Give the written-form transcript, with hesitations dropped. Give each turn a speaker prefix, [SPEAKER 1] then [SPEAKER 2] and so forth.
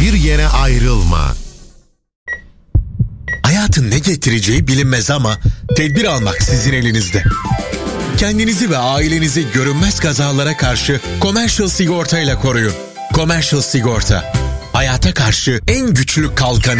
[SPEAKER 1] hiçbir yere ayrılma.
[SPEAKER 2] Hayatın ne getireceği bilinmez ama tedbir almak sizin elinizde. Kendinizi ve ailenizi görünmez kazalara karşı Commercial Sigorta ile koruyun. Commercial Sigorta, hayata karşı en güçlü kalkanı.